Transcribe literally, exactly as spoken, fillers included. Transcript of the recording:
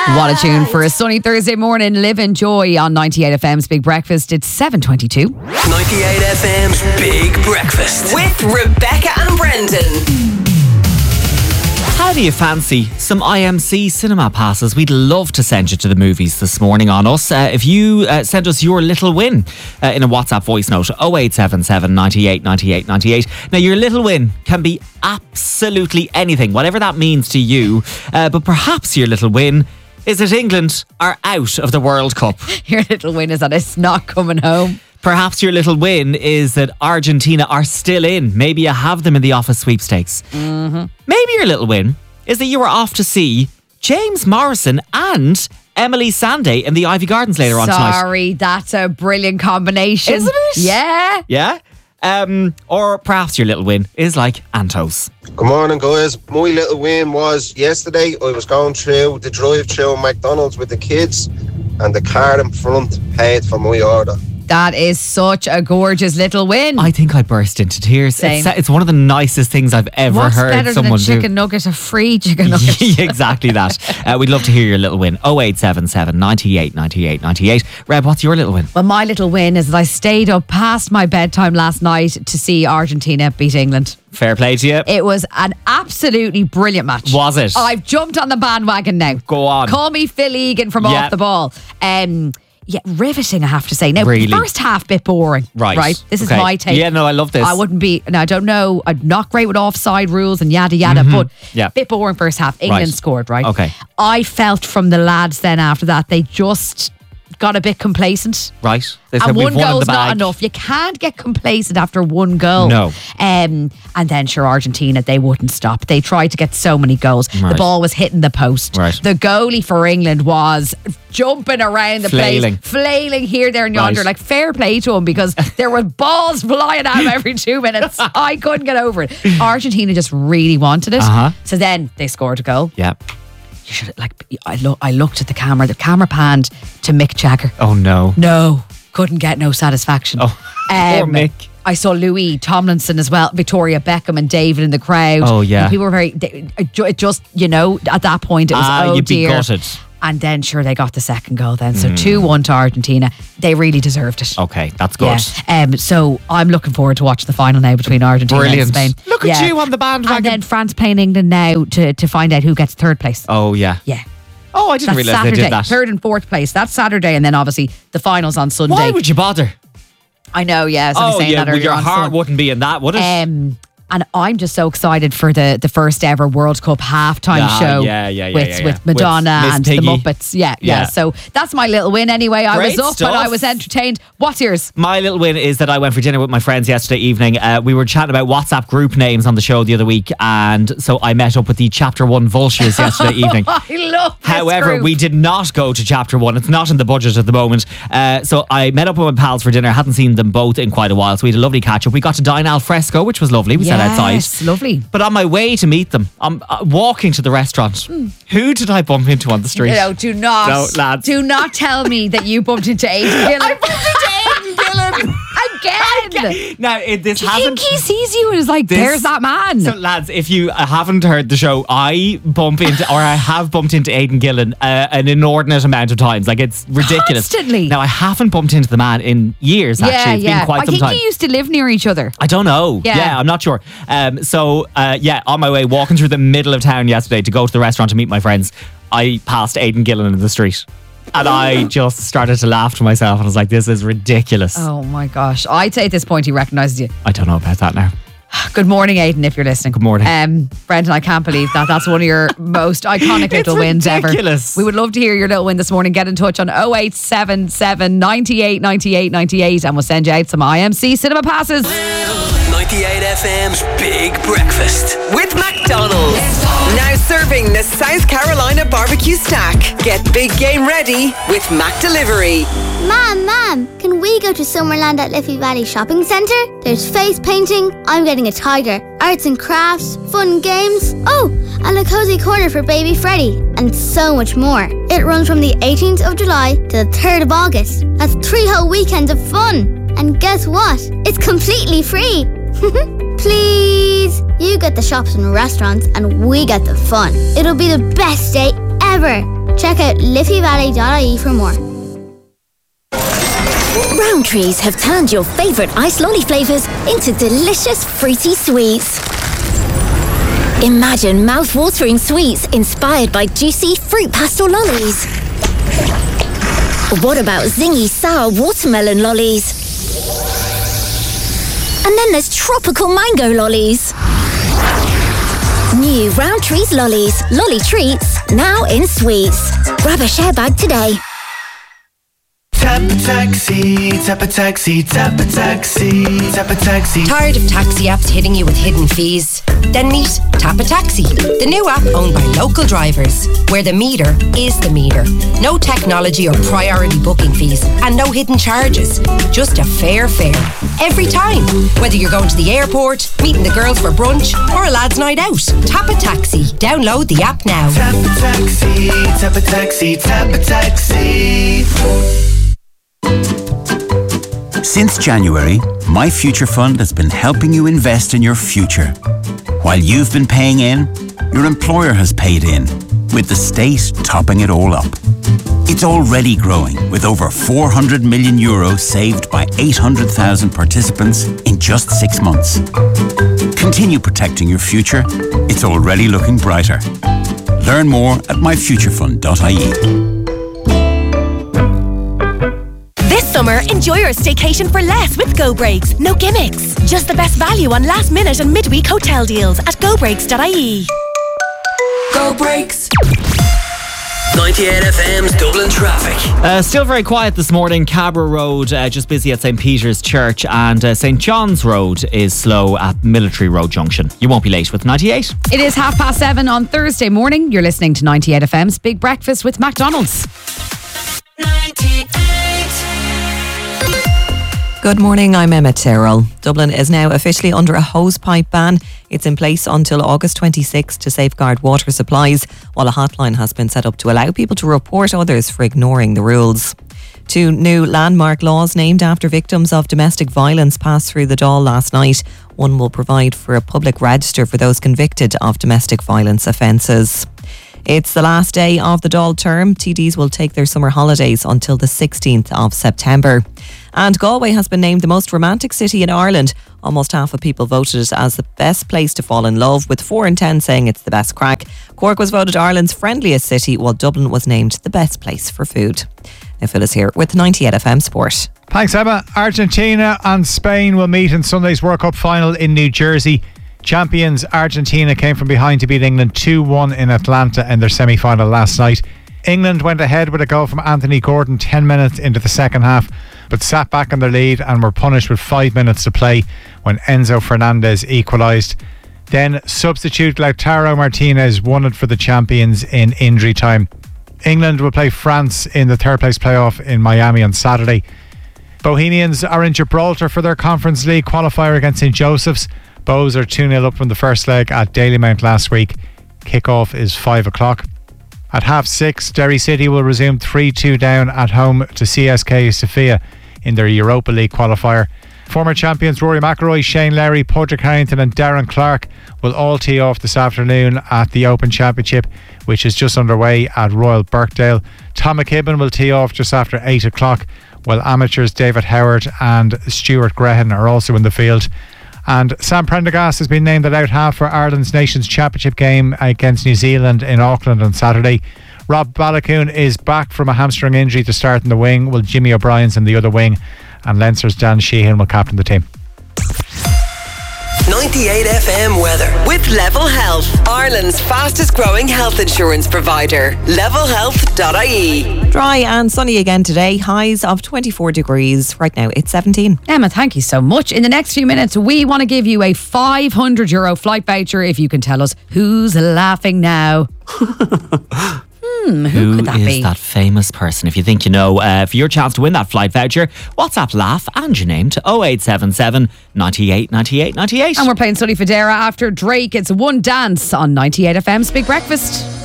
What a tune for a sunny Thursday morning. Live and Joy on ninety-eight F M's Big Breakfast. It's seven twenty-two. ninety-eight F M's Big Breakfast with Rebecca and Brendan. How do you fancy some I M C cinema passes? We'd love to send you to the movies this morning on us. Uh, if you uh, send us your little win uh, in a WhatsApp voice note, oh eight seven seven, ninety-eight, ninety-eight, ninety-eight. Now, your little win can be absolutely anything, whatever that means to you. Uh, but perhaps your little win is that England are out of the World Cup. Your little win is that it's not coming home. Perhaps your little win is that Argentina are still in. Maybe you have them in the office sweepstakes. Mm-hmm. Maybe your little win is that you were off to see James Morrison and Emily Sandé in the Ivy Gardens later on tonight. Sorry, that's a brilliant combination. Isn't it? Yeah. Yeah? Um, or perhaps your little win is like Antos. Good morning, guys. My little win was yesterday I was going through the drive-through McDonald's with the kids and the car in front paid for my order. That is such a gorgeous little win. I think I burst into tears. Same. It's, it's one of the nicest things I've ever What's heard better someone than a chicken do. nugget, a free chicken nugget? Yeah, exactly that. Uh, we'd love to hear your little win. oh eight seven seven, ninety-eight, ninety-eight, ninety-eight. Reb, what's your little win? Well, my little win is that I stayed up past my bedtime last night to see Argentina beat England. Fair play to you. It was an absolutely brilliant match. Was it? I've jumped on the bandwagon now. Go on. Call me Phil Egan from Yeah. Off the Ball. Um, yeah, riveting, I have to say. Now, Really? first half, bit boring. Right. Right? This Okay. is my take. Yeah, no, I love this. I wouldn't be, now I don't know, I'm not great with offside rules and yada yada, but Yeah. bit boring first half. England Right. scored, right? Okay. I felt from the lads then after that, they just got a bit complacent. Right. They said And we've one won in goal's the not bag. enough. You can't get complacent after one goal. No. Um, and then, sure, Argentina, they wouldn't stop. They tried to get so many goals. The Right. ball was hitting the post. Right. The goalie for England was jumping around the Flailing. place, flailing here, there, and yonder. Right. Like, fair play to him because there were balls flying at him every two minutes. I couldn't get over it. Argentina just really wanted it. Uh-huh. So then they scored a goal. Yeah. You should like. I look. I looked at the camera. The camera panned to Mick Jagger. Oh, no. No, couldn't get no satisfaction. Oh, poor Mick. I saw Louis Tomlinson as well, Victoria Beckham and David in the crowd. Oh, yeah. And people were very, they, it just, you know, at that point it was, Ah, oh you'd be dear. gutted. And then, sure, they got the second goal then. So two one to Argentina. They really deserved it. Okay, that's good. Yeah. Um, so I'm looking forward to watching the final now between Argentina Brilliant. and Spain. Look at you on the bandwagon. And then France playing England now to, to find out who gets third place. Oh, yeah. Yeah. Oh, I didn't That's realise Saturday. they did that. Third and fourth place. That's Saturday, and then obviously the finals on Sunday. Why would you bother? I know, yeah. I was only Oh, saying yeah, that well, earlier your on, heart so- wouldn't be in that, would it? Um, and I'm just so excited for the, the first ever World Cup halftime Ah, show yeah, yeah, yeah, with, yeah, yeah. with Madonna With Miss and Piggy. the Muppets. Yeah, yeah, Yeah. So that's my little win anyway. I Great was up stuff. and I was entertained. What's yours? My little win is that I went for dinner with my friends yesterday evening. Uh, we were chatting about WhatsApp group names on the show the other week, and so I met up with the Chapter One Vultures yesterday evening. I love this However, group. we did not go to Chapter One. It's not in the budget at the moment. Uh, so I met up with my pals for dinner. Hadn't seen them both in quite a while, so we had a lovely catch up. We got to dine al fresco, which was lovely. We sat outside. Yes, lovely. But on my way to meet them, I'm uh, walking to the restaurant. Who did I bump into on the street? No, do not. No, lads. Do not tell me that you bumped into Aidan Gillen. I bumped into Aidan Gillen. Again. Now, it, this Do you hasn't... think he sees you and is like, This- there's that man? So, lads, if you uh, haven't heard the show, I bump into, or I have bumped into Aidan Gillen uh, an inordinate amount of times. Like, it's ridiculous. Constantly. Now, I haven't bumped into the man in years, actually. yeah, It's yeah. been quite I some think time. you used to live near each other. I don't know. Yeah. Yeah, I'm not sure. Um, so, uh, yeah, on my way, walking through the middle of town yesterday to go to the restaurant to meet my friends, I passed Aidan Gillen in the street. And I just started to laugh to myself. And I was like, this is ridiculous. Oh my gosh. I'd say at this point he recognises you. I don't know about that now. Good morning, Aidan, if you're listening. Good morning. Um, Brendan, I can't believe that. That's one of your most iconic little wins ridiculous. ever. We would love to hear your little win this morning. Get in touch on oh eight seven seven, ninety-eight, ninety-eight, ninety-eight and we'll send you out some I M C cinema passes. ninety-eight F M's Big Breakfast with McDonald's. Now serving the South Carolina barbecue snack. Get big game ready with Mac Delivery. Mom, Mom, can we go to Summerland at Liffey Valley Shopping Centre? There's face painting, I'm getting a tiger, arts and crafts, fun games, oh, and a cozy corner for baby Freddie, and so much more. It runs from the eighteenth of July to the third of August. That's three whole weekends of fun. And guess what? It's completely free. Please. You get the shops and restaurants and we get the fun. It'll be the best day ever. Check out liffey valley dot I E for more. Rowntree's have turned your favourite ice lolly flavours into delicious fruity sweets. Imagine mouth-watering sweets inspired by juicy fruit pastel lollies. What about zingy sour watermelon lollies? And then there's tropical mango lollies. New Rowntree's lollies, lolly treats, now in sweets. Grab a share bag today. Tap a taxi, tap a taxi, tap a taxi, tap a taxi. Tired of taxi apps hitting you with hidden fees? Then meet Tap a Taxi, the new app owned by local drivers, where the meter is the meter. No technology or priority booking fees, and no hidden charges. Just a fair fare every time. Whether you're going to the airport, meeting the girls for brunch, or a lad's night out. Tap a Taxi. Download the app now. Tap a taxi, tap a taxi, tap a taxi. Since January, My Future Fund has been helping you invest in your future. While you've been paying in, your employer has paid in, with the state topping it all up. It's already growing, with over four hundred million euros saved by eight hundred thousand participants in just six months. Continue protecting your future. It's already looking brighter. Learn more at my future fund dot I E. This summer, enjoy your staycation for less with Go Breaks. No gimmicks. Just the best value on last minute and midweek hotel deals at go breaks dot I E. Go Breaks. ninety-eight F M's Dublin traffic. Uh, still very quiet this morning. Cabra Road uh, just busy at Saint Peter's Church, and uh, Saint John's Road is slow at Military Road Junction. You won't be late with ninety-eight. It is half past seven on Thursday morning. You're listening to ninety-eight F M's Big Breakfast with McDonald's. ninety-eight. Good morning, I'm Emma Tyrrell. Dublin is now officially under a hosepipe ban. It's in place until August twenty-sixth to safeguard water supplies, while a hotline has been set up to allow people to report others for ignoring the rules. Two new landmark laws named after victims of domestic violence passed through the Dáil last night. One will provide for a public register for those convicted of domestic violence offences. It's the last day of the Dáil term. T Ds will take their summer holidays until the sixteenth of September. And Galway has been named the most romantic city in Ireland. Almost half of people voted it as the best place to fall in love, with four in ten saying it's the best crack. Cork was voted Ireland's friendliest city, while Dublin was named the best place for food. Now Phil is here with ninety-eight F M Sport. Thanks, Emma. Argentina and Spain will meet in Sunday's World Cup final in New Jersey. Champions Argentina came from behind to beat England two one in Atlanta in their semi-final last night. England went ahead with a goal from Anthony Gordon ten minutes into the second half, but sat back on their lead and were punished with five minutes to play when Enzo Fernandez equalised. Then substitute Lautaro Martinez won it for the champions in injury time. England will play France in the third place playoff in Miami on Saturday. Bohemians are in Gibraltar for their Conference League qualifier against Saint Joseph's. Bows are two nil up from the first leg at Dalymount last week. Kick-off is five o'clock. At half six, Derry City will resume three two down at home to C S K Sofia in their Europa League qualifier. Former champions Rory McIlroy, Shane Lowry, Padraig Harrington and Darren Clark will all tee off this afternoon at the Open Championship, which is just underway at Royal Birkdale. Tom McKibben will tee off just after eight o'clock, while amateurs David Howard and Stuart Grehan are also in the field. And Sam Prendergast has been named the out half for Ireland's Nations Championship game against New Zealand in Auckland on Saturday. Rob Balakoon is back from a hamstring injury to start in the wing, while Jimmy O'Brien's in the other wing, and Leinster's Dan Sheehan will captain the team. ninety-eight F M weather with Level Health, Ireland's fastest growing health insurance provider. level health dot I E. Dry and sunny again today. Highs of twenty-four degrees. Right now it's seventeen. Emma, thank you so much. In the next few minutes, we want to give you a five hundred euro flight voucher if you can tell us who's laughing now. Hmm, who, who could that is be? that famous person? If you think you know, uh, for your chance to win that flight voucher, WhatsApp laugh and your name to oh eight seven seven, ninety-eight, ninety-eight, ninety-eight. And we're playing Sully Federa after Drake. It's One Dance on ninety-eight F M's Big Breakfast.